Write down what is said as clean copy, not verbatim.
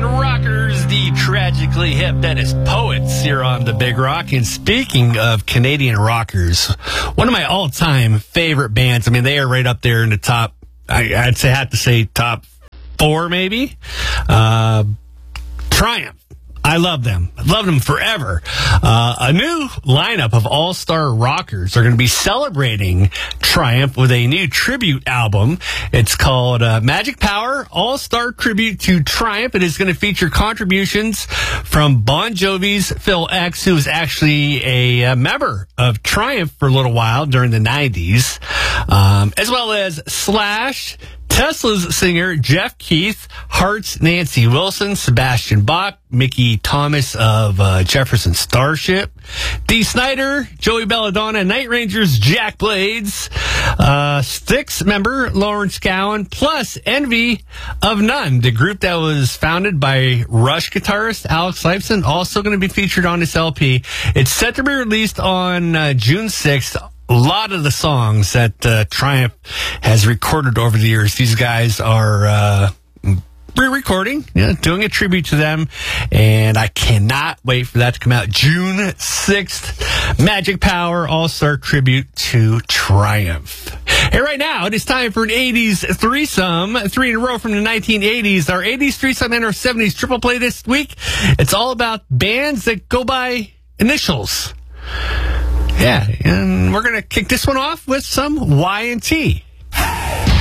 rockers, the tragically hip Dennis Poets here on the Big Rock. And speaking of Canadian rockers, one of my all-time favorite bands, I mean, they are right up there in the top, I'd have to say top 4 maybe. Triumph. I love them. I've loved them forever. A new lineup of all-star rockers are going to be celebrating Triumph with a new tribute album. It's called Magic Power All-Star Tribute to Triumph. It is going to feature contributions from Bon Jovi's Phil X, who was actually a member of Triumph for a little while during the 90s, as well as Slash, Tesla's singer Jeff Keith, Heart's Nancy Wilson, Sebastian Bach, Mickey Thomas of Jefferson Starship, Dee Snider, Joey Belladonna, Night Rangers, Jack Blades, Styx member Lawrence Gowan, plus Envy of None, the group that was founded by Rush guitarist Alex Lifeson, also going to be featured on this LP. It's set to be released on June 6th. A lot of the songs that Triumph has recorded over the years, these guys are re-recording, doing a tribute to them, and I cannot wait for that to come out June 6th. Magic Power All-Star Tribute to Triumph. Hey, right now, it is time for an 80s threesome. 3 in a row from the 1980s. Our 80s threesome and our 70s triple play this week. It's all about bands that go by initials. Yeah, and we're going to kick this one off with some Y&T.